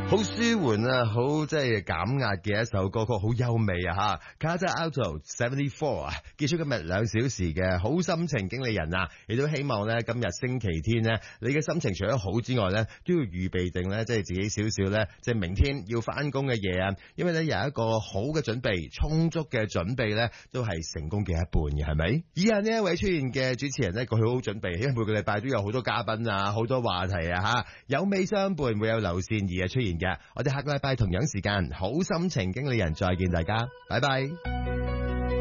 好舒緩啊，好即係減壓嘅一首歌曲，好優美啊吓 Casa Alto 74啊，結束今日2小時嘅好心情經理人啊，亦都希望咧今日星期天咧，你嘅心情除咗好之外咧，都要預備定咧，即係自己少少咧，即係明天要翻工嘅嘢啊，因為咧有一個好嘅準備，充足嘅準備咧，都係成功嘅一半嘅，係咪？以下呢一位出現嘅主持人咧，佢好好準備，因為每個禮拜都有好多嘉賓啊，好多話題啊吓，有美相伴，會有劉善儀嘅出現嘅。我哋下個禮拜同樣時間，好心情經理人再見大家，拜拜。